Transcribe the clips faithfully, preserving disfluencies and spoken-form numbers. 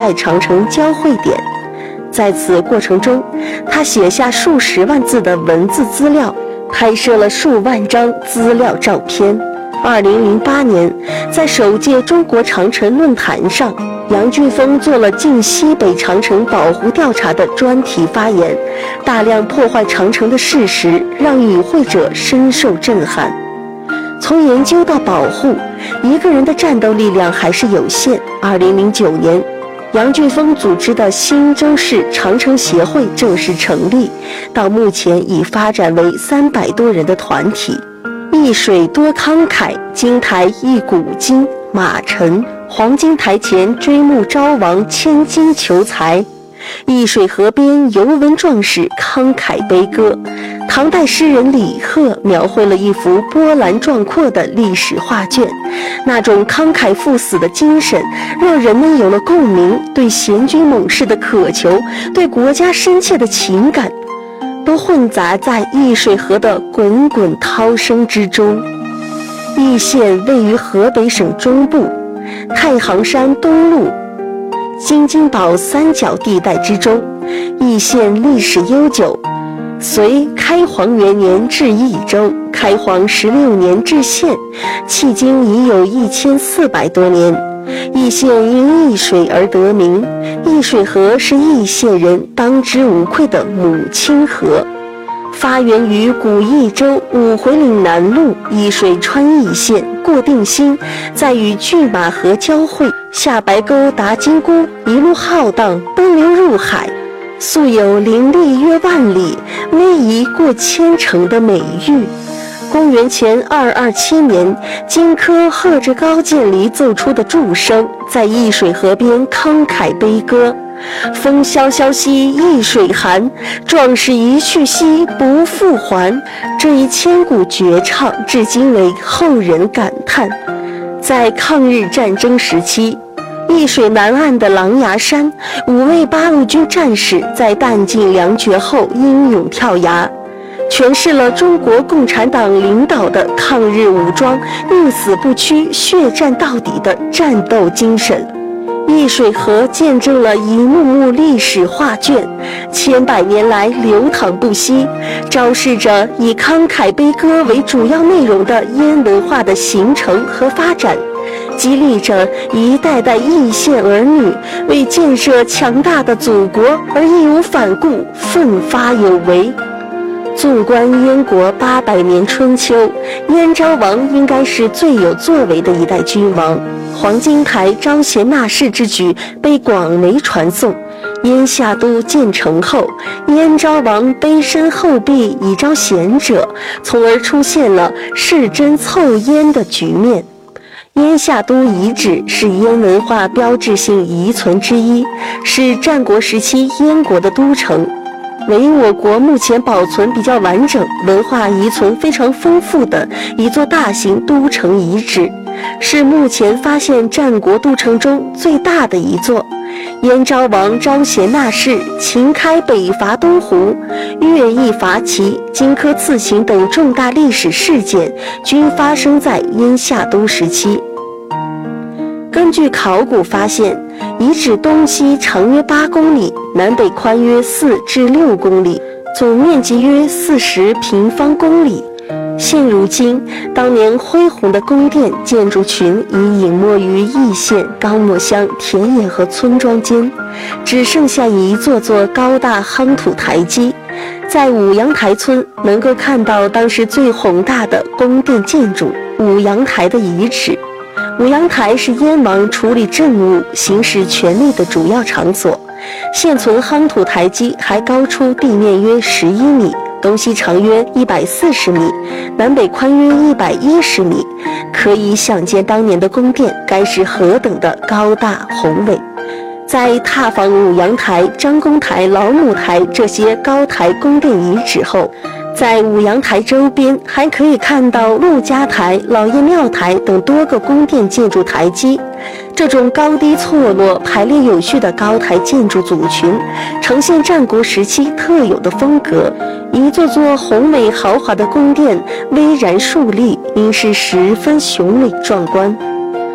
坏长城交汇点。在此过程中，他写下数十万字的文字资料，拍摄了数万张资料照片。二零零八年，在首届中国长城论坛上，杨俊峰做了晋西北长城保护调查的专题发言，大量破坏长城的事实让与会者深受震撼。从研究到保护，一个人的战斗力量还是有限。二零零九年，杨俊峰组织的新州市长城协会正式成立，到目前已发展为三百多人的团体。一水多慷慨，金台一古今，马沉，黄金台前追慕昭王，千金求财。易水河边游文壮士慷慨悲歌，唐代诗人李贺描绘了一幅波澜壮阔的历史画卷，那种慷慨赴死的精神让人们有了共鸣，对贤君猛士的渴求，对国家深切的情感都混杂在易水河的滚滚涛声之中。易县位于河北省中部，太行山东麓京津宝三角地带之中。易县历史悠久，隋开皇元年置易州，开皇十六年置县，迄今已有一千四百多年。易县因易水而得名，易水河是易县人当之无愧的母亲河。发源于古益州五回岭南路，易水穿易县，过定兴，再与拒马河交汇，下白沟达金沽，一路浩荡奔流入海，素有林立约万里，逶迤过千城的美誉。公元前二二七年，荆轲和着高渐离奏出的祝声，在易水河边慷慨悲歌。风萧萧兮易水寒，壮士一去兮不复还。这一千古绝唱至今为后人感叹。在抗日战争时期，易水南岸的狼牙山，五位八路军战士在弹尽粮绝后英勇跳崖，诠释了中国共产党领导的抗日武装宁死不屈、血战到底的战斗精神。易水河见证了一幕幕历史画卷，千百年来流淌不息，昭示着以慷慨悲歌为主要内容的燕文化的形成和发展，激励着一代代易县儿女为建设强大的祖国而义无反顾、奋发有为。纵观燕国八百年春秋，燕昭王应该是最有作为的一代君王。黄金台招贤纳士之举被广为传颂。燕夏都建成后，燕昭王卑身厚壁以招贤者，从而出现了世真凑燕的局面。燕夏都遗址是燕文化标志性遗存之一，是战国时期燕国的都城，为我国目前保存比较完整、文化遗存非常丰富的一座大型都城遗址，是目前发现战国都城中最大的一座。燕昭王招贤纳士，秦开北伐东胡，乐毅伐齐，荆轲刺秦等重大历史事件均发生在燕夏都时期。根据考古发现，遗址东西长约八公里，南北宽约四至六公里，总面积约四十平方公里。现如今，当年恢宏的宫殿建筑群已隐没于易县高墨乡田野和村庄间，只剩下一座座高大夯土台基。在五阳台村能够看到当时最宏大的宫殿建筑五阳台的遗址。五阳台是燕王处理政务、行使权力的主要场所。现存夯土台基还高出地面约十一米，东西长约一百四十米，南北宽约一百一十米，可以想见当年的宫殿该是何等的高大宏伟。在踏访五阳台、张公台、老母台这些高台宫殿遗址后，在五阳台周边还可以看到陆家台、老爷庙台等多个宫殿建筑台基。这种高低错落、排列有序的高台建筑组群，呈现战国时期特有的风格。一座座宏伟豪华的宫殿巍然竖立，应是十分雄伟壮观。除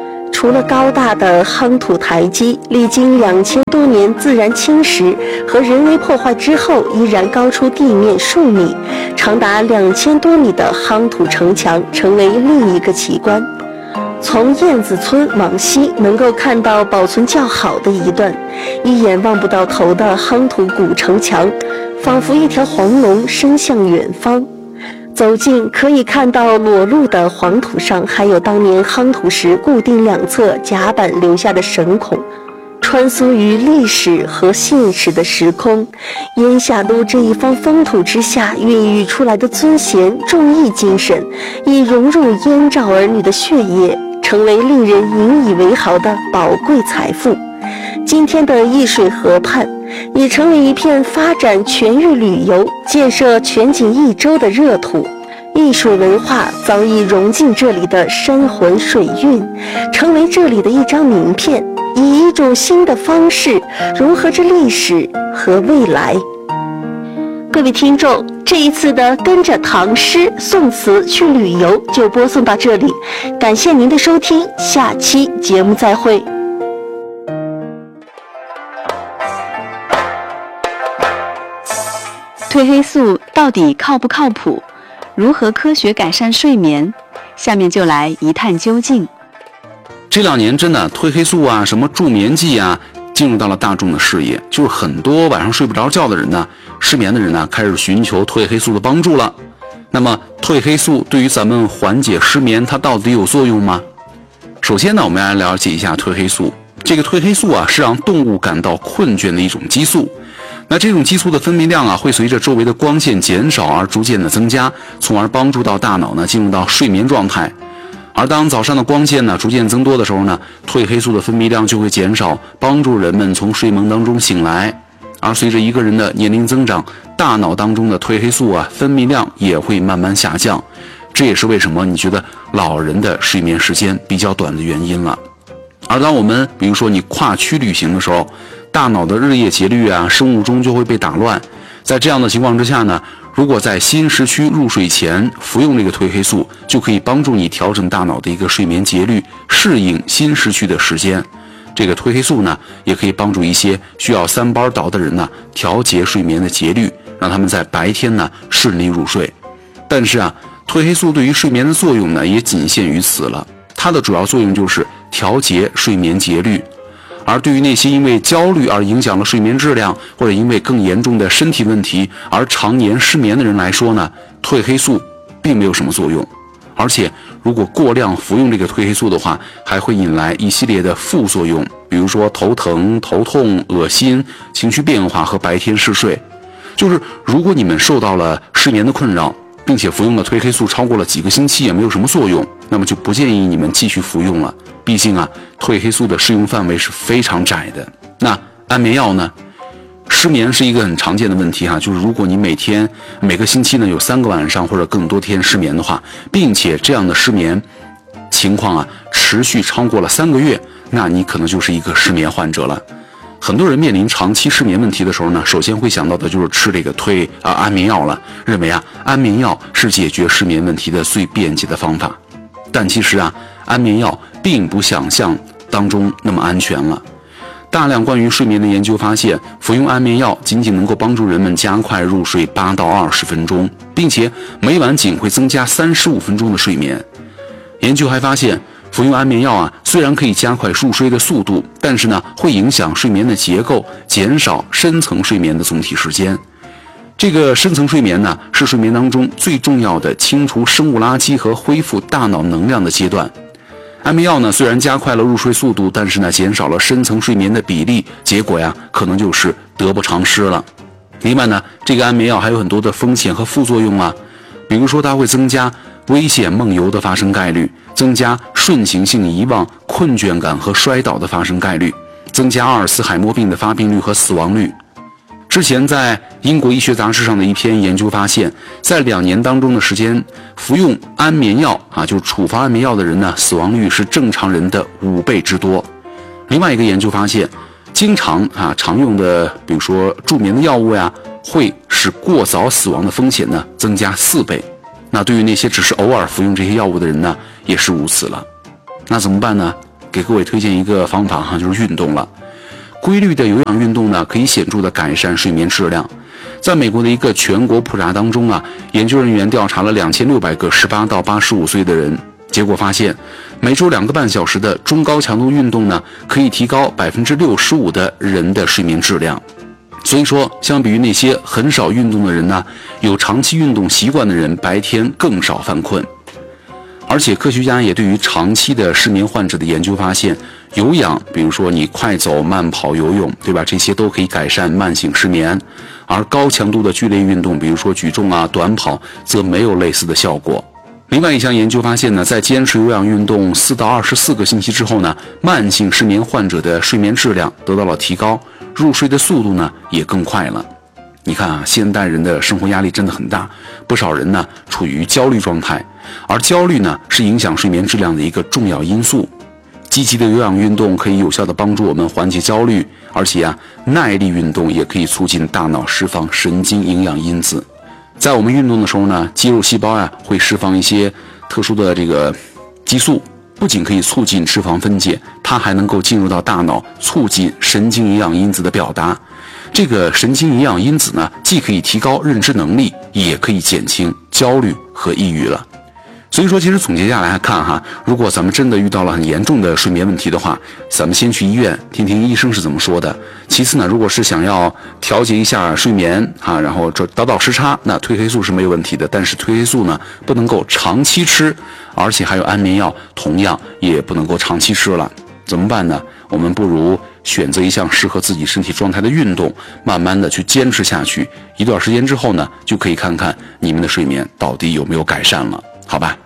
除了高大的夯土台基，历经两千多年自然侵蚀和人为破坏之后，依然高出地面数米，长达两千多米的夯土城墙成为另一个奇观。从燕子村往西，能够看到保存较好的一段一眼望不到头的夯土古城墙，仿佛一条黄龙伸向远方。走近可以看到裸露的黄土上还有当年夯土时固定两侧甲板留下的神孔，穿梭于历史和现实的时空。燕下都这一方风土之下孕育出来的尊贤重义精神，已融入燕赵儿女的血液，成为令人引以为豪的宝贵财富。今天的易水河畔已成为一片发展全域旅游、建设全景一周的热土。艺术文化早已融进这里的山魂水韵，成为这里的一张名片，以一种新的方式融合着历史和未来。各位听众，这一次的跟着唐诗宋词去旅游就播送到这里，感谢您的收听，下期节目再会。 褪黑素到底靠不靠谱？如何科学改善睡眠？下面就来一探究竟。 这两年真的褪黑素啊，什么助眠剂啊，进入到了大众的视野，就是很多晚上睡不着觉的人呢，失眠的人呢，开始寻求褪黑素的帮助了。那么褪黑素对于咱们缓解失眠，它到底有作用吗？首先呢，我们来了解一下褪黑素。这个褪黑素啊，是让动物感到困倦的一种激素。那这种激素的分泌量啊，会随着周围的光线减少而逐渐的增加，从而帮助到大脑呢进入到睡眠状态。而当早上的光线呢逐渐增多的时候呢，褪黑素的分泌量就会减少，帮助人们从睡梦当中醒来。而随着一个人的年龄增长，大脑当中的褪黑素啊分泌量也会慢慢下降，这也是为什么你觉得老人的睡眠时间比较短的原因了。而当我们比如说你跨区旅行的时候，大脑的日夜节律啊生物钟就会被打乱。在这样的情况之下呢，如果在新时区入睡前服用这个褪黑素，就可以帮助你调整大脑的一个睡眠节律，适应新时区的时间。这个褪黑素呢，也可以帮助一些需要三班倒的人呢调节睡眠的节律，让他们在白天呢顺利入睡。但是啊，褪黑素对于睡眠的作用呢也仅限于此了，它的主要作用就是调节睡眠节律。而对于那些因为焦虑而影响了睡眠质量，或者因为更严重的身体问题而常年失眠的人来说呢，褪黑素并没有什么作用。而且如果过量服用这个褪黑素的话，还会引来一系列的副作用，比如说头疼、头痛、恶心、情绪变化和白天嗜睡。就是如果你们受到了失眠的困扰，并且服用了褪黑素超过了几个星期也没有什么作用，那么就不建议你们继续服用了。毕竟啊，褪黑素的适用范围是非常窄的。那安眠药呢？失眠是一个很常见的问题哈、啊，就是如果你每天每个星期呢有三个晚上或者更多天失眠的话，并且这样的失眠情况啊持续超过了三个月，那你可能就是一个失眠患者了。很多人面临长期失眠问题的时候呢，首先会想到的就是吃这个褪啊安眠药了，认为啊安眠药是解决失眠问题的最便捷的方法。但其实啊，安眠药并不想象当中那么安全了。大量关于睡眠的研究发现，服用安眠药仅仅能够帮助人们加快入睡八到二十分钟，并且每晚仅会增加三十五分钟的睡眠。研究还发现，服用安眠药啊，虽然可以加快入睡的速度，但是呢，会影响睡眠的结构，减少深层睡眠的总体时间。这个深层睡眠呢，是睡眠当中最重要的清除生物垃圾和恢复大脑能量的阶段。安眠药呢，虽然加快了入睡速度，但是呢，减少了深层睡眠的比例，结果呀，可能就是得不偿失了。另外呢，这个安眠药还有很多的风险和副作用啊，比如说它会增加危险梦游的发生概率，增加瞬行性遗忘、困倦感和摔倒的发生概率，增加阿尔茨海默病的发病率和死亡率。之前在英国医学杂志上的一篇研究发现，在两年当中的时间，服用安眠药啊，就是处方安眠药的人呢，死亡率是正常人的五倍之多。另外一个研究发现，经常啊常用的，比如说助眠的药物呀，会使过早死亡的风险呢增加四倍。那对于那些只是偶尔服用这些药物的人呢，也是如此了。那怎么办呢？ 给各位推荐一个方法哈，就是运动了。规律的有氧运动呢，可以显著的改善睡眠质量。在美国的一个全国普查当中啊，研究人员调查了两千六百个十八到八十五岁的人，结果发现，每周两个半小时的中高强度运动呢，可以提高百分之六十五的人的睡眠质量。所以说，相比于那些很少运动的人呢，有长期运动习惯的人白天更少犯困。而且科学家也对于长期的失眠患者的研究发现，有氧，比如说你快走、慢跑、游泳，对吧？这些都可以改善慢性失眠。而高强度的剧烈运动，比如说举重啊、短跑，则没有类似的效果。另外一项研究发现呢，在坚持有氧运动四到二十四个星期之后呢，慢性失眠患者的睡眠质量得到了提高，入睡的速度呢也更快了。你看啊，现代人的生活压力真的很大，不少人呢处于焦虑状态，而焦虑呢是影响睡眠质量的一个重要因素。积极的有氧运动可以有效的帮助我们缓解焦虑，而且啊，耐力运动也可以促进大脑释放神经营养因子。在我们运动的时候呢，肌肉细胞啊会释放一些特殊的这个激素，不仅可以促进脂肪分解，它还能够进入到大脑，促进神经营养因子的表达。这个神经营养因子呢，既可以提高认知能力，也可以减轻焦虑和抑郁了。所以说，其实总结下来看哈，如果咱们真的遇到了很严重的睡眠问题的话，咱们先去医院听听医生是怎么说的。其次呢，如果是想要调节一下睡眠啊，然后这倒倒时差，那褪黑素是没有问题的。但是褪黑素呢，不能够长期吃，而且还有安眠药，同样也不能够长期吃了。怎么办呢？我们不如选择一项适合自己身体状态的运动，慢慢的去坚持下去。一段时间之后呢，就可以看看你们的睡眠到底有没有改善了，好吧？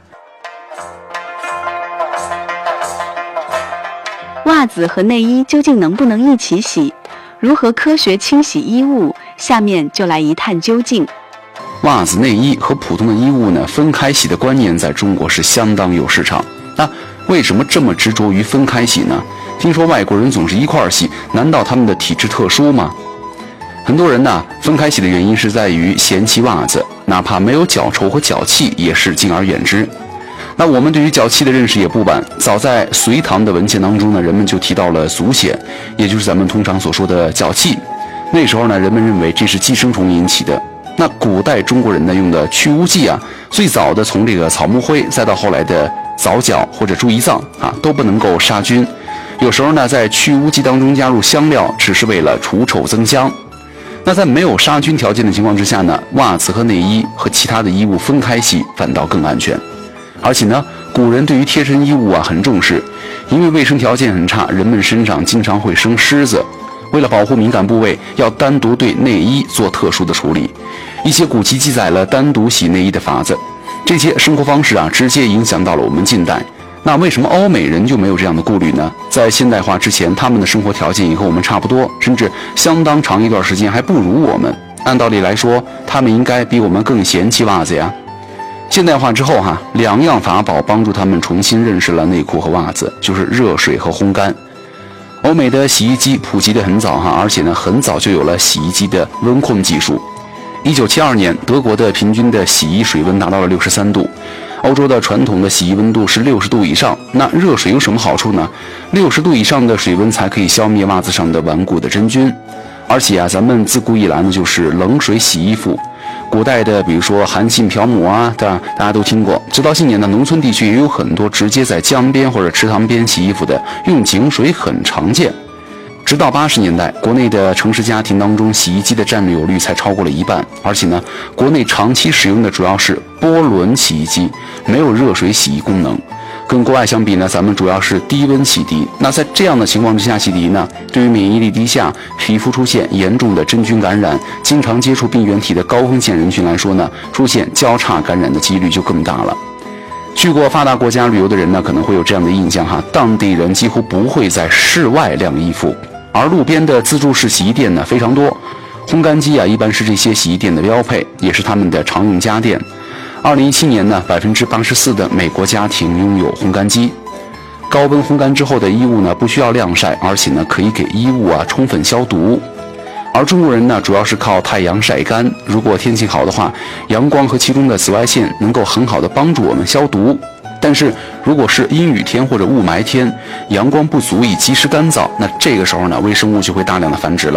袜子和内衣究竟能不能一起洗？如何科学清洗衣物？下面就来一探究竟。 袜子、内衣和普通的衣物呢，分开洗的观念在中国是相当有市场。那为什么这么执着于分开洗呢？听说外国人总是一块儿洗，难道他们的体质特殊吗？很多人呢，分开洗的原因是在于嫌弃袜子，哪怕没有脚臭和脚气，也是敬而远之。那我们对于脚气的认识也不晚，早在隋唐的文献当中呢，人们就提到了足癣，也就是咱们通常所说的脚气。那时候呢，人们认为这是寄生虫引起的。那古代中国人呢用的去污剂啊，最早的从这个草木灰，再到后来的皂角或者猪胰脏啊，都不能够杀菌。有时候呢，在去污剂当中加入香料，只是为了除臭增香。那在没有杀菌条件的情况之下呢，袜子和内衣和其他的衣物分开洗反倒更安全。而且呢，古人对于贴身衣物啊很重视，因为卫生条件很差，人们身上经常会生虱子。为了保护敏感部位，要单独对内衣做特殊的处理。一些古籍记载了单独洗内衣的法子。这些生活方式啊，直接影响到了我们近代。那为什么欧美人就没有这样的顾虑呢？在现代化之前，他们的生活条件也和我们差不多，甚至相当长一段时间还不如我们。按道理来说，他们应该比我们更嫌弃袜子呀。现代化之后哈，两样法宝帮助他们重新认识了内裤和袜子，就是热水和烘干。欧美的洗衣机普及得很早哈，而且呢，很早就有了洗衣机的温控技术。一九七二年，德国的平均的洗衣水温达到了六十三度，欧洲的传统的洗衣温度是六十度以上。那热水有什么好处呢？六十度以上的水温才可以消灭袜子上的顽固的真菌。而且啊，咱们自古以来呢，就是冷水洗衣服。古代的，比如说韩信漂母啊，大大家都听过。直到近年的农村地区也有很多直接在江边或者池塘边洗衣服的，用井水很常见。直到八十年代，国内的城市家庭当中，洗衣机的占有率才超过了一半。而且呢，国内长期使用的主要是波轮洗衣机，没有热水洗衣功能。跟国外相比呢，咱们主要是低温洗涤。那在这样的情况之下洗涤呢，对于免疫力低下、皮肤出现严重的真菌感染、经常接触病原体的高风险人群来说呢，出现交叉感染的几率就更大了。去过发达国家旅游的人呢，可能会有这样的印象哈，当地人几乎不会在室外晾衣服，而路边的自助式洗衣店呢非常多。烘干机啊，一般是这些洗衣店的标配，也是他们的常用家电。二零一七年呢，百分之八十四的美国家庭拥有烘干机。高温烘干之后的衣物呢，不需要晾晒，而且呢，可以给衣物啊充分消毒。而中国人呢，主要是靠太阳晒干。如果天气好的话，阳光和其中的紫外线能够很好的帮助我们消毒。 但是如果是阴雨天或者雾霾天，阳光不足以及时干燥，那这个时候呢，微生物就会大量的繁殖了。